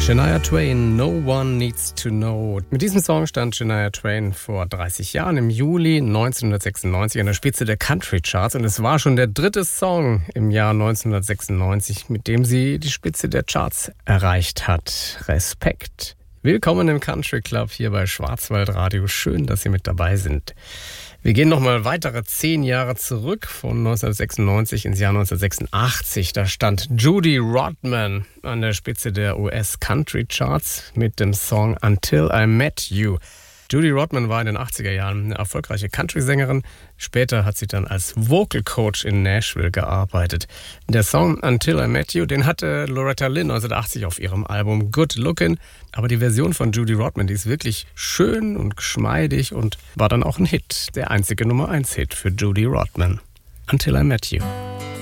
Shania Twain, No One Needs to Know. Mit diesem Song stand Shania Twain vor 30 Jahren im Juli 1996 an der Spitze der Country Charts und es war schon der dritte Song im Jahr 1996, mit dem sie die Spitze der Charts erreicht hat. Respekt. Willkommen im Country Club hier bei Schwarzwaldradio. Schön, dass Sie mit dabei sind. Wir gehen nochmal weitere 10 Jahre zurück, von 1996 ins Jahr 1986. Da stand Judy Rodman an der Spitze der US Country Charts mit dem Song Until I Met You. Judy Rodman war in den 80er Jahren eine erfolgreiche Country-Sängerin. Später hat sie dann als Vocal Coach in Nashville gearbeitet. Der Song Until I Met You, den hatte Loretta Lynn 1980 auf ihrem Album Good Lookin'. Aber die Version von Judy Rodman, die ist wirklich schön und geschmeidig und war dann auch ein Hit. Der einzige Nummer 1 Hit für Judy Rodman. Until I Met You.